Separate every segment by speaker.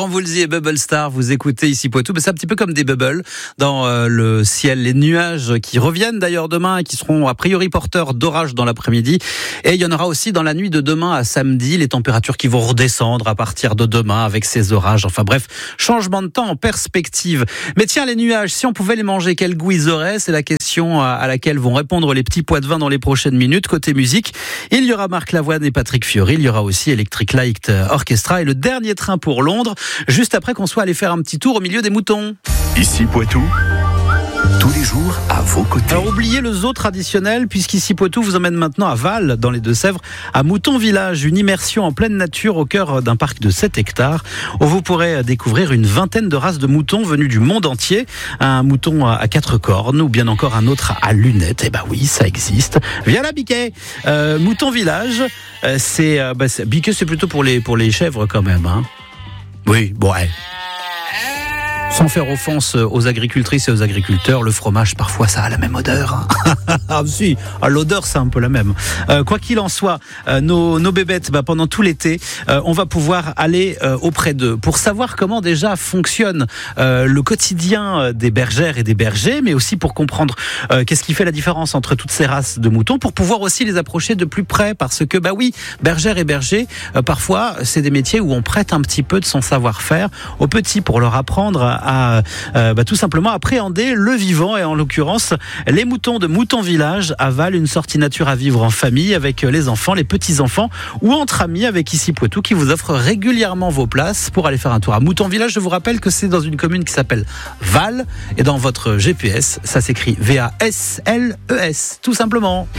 Speaker 1: Laurent Voulzy et Bubble Star, vous écoutez ici Poitou. C'est un petit peu comme des bubbles dans le ciel. Les nuages qui reviennent d'ailleurs demain et qui seront a priori porteurs d'orage dans l'après-midi. Et il y en aura aussi dans la nuit de demain à samedi. Les températures qui vont redescendre à partir de demain avec ces orages. Enfin bref, changement de temps en perspective. Mais tiens, les nuages, si on pouvait les manger, quel goût ils auraient? C'est la question à laquelle vont répondre les petits pois de vin dans les prochaines minutes. Côté musique, il y aura Marc Lavoine et Patrick Fiori. Il y aura aussi Electric Light Orchestra et le dernier train pour Londres, juste après qu'on soit allé faire un petit tour au milieu des moutons.
Speaker 2: Ici Poitou, tous les jours à vos côtés.
Speaker 1: Alors oubliez le zoo traditionnel, puisqu'ici Poitou vous emmène maintenant à Val, dans les Deux-Sèvres, à Mouton Village, une immersion en pleine nature au cœur d'un parc de 7 hectares, où vous pourrez découvrir une vingtaine de races de moutons venus du monde entier. Un mouton à 4 cornes, ou bien encore un autre à lunettes. Eh ben oui, ça existe. Viens là, Biquet. Mouton Village, Biquet, c'est plutôt pour les chèvres quand même, hein. Oui, bon, ouais. Sans faire offense aux agricultrices et aux agriculteurs, le fromage, parfois, ça a la même odeur. Ah, si, l'odeur, c'est un peu la même. Quoi qu'il en soit, nos bébêtes, pendant tout l'été, on va pouvoir aller auprès d'eux pour savoir comment déjà fonctionne le quotidien des bergères et des bergers, mais aussi pour comprendre qu'est-ce qui fait la différence entre toutes ces races de moutons, pour pouvoir aussi les approcher de plus près, parce que, oui, bergères et bergers, parfois, c'est des métiers où on prête un petit peu de son savoir-faire aux petits pour leur apprendre à tout simplement appréhender le vivant, et en l'occurrence les moutons de Mouton Village à Val, une sortie nature à vivre en famille avec les enfants, les petits-enfants ou entre amis, avec ici Poitou qui vous offre régulièrement vos places pour aller faire un tour à Mouton Village. Je vous rappelle que c'est dans une commune qui s'appelle Val, et dans votre GPS ça s'écrit VASLES tout simplement.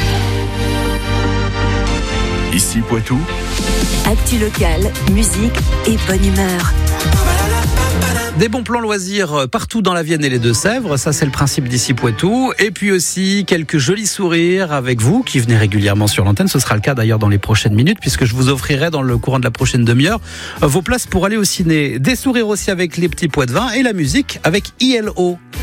Speaker 2: Ici Poitou,
Speaker 3: actu locale, musique et bonne humeur.
Speaker 1: Des bons plans loisirs partout dans la Vienne et les Deux-Sèvres, ça c'est le principe d'ici Poitou. Et puis aussi quelques jolis sourires avec vous qui venez régulièrement sur l'antenne. Ce sera le cas d'ailleurs dans les prochaines minutes, puisque je vous offrirai dans le courant de la prochaine demi-heure vos places pour aller au ciné. Des sourires aussi avec les petits pois de vin, et la musique avec ILO.